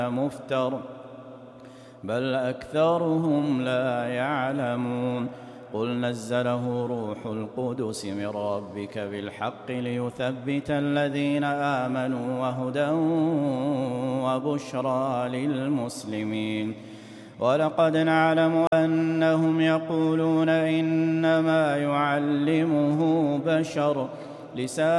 مفتر بل أكثرهم لا يعلمون قل نزله روح القدس من ربك بالحق ليثبت الذين آمنوا وهدى وبشرى للمسلمين ولقد نعلم أنهم يقولون إنما يعلمه بشر لسان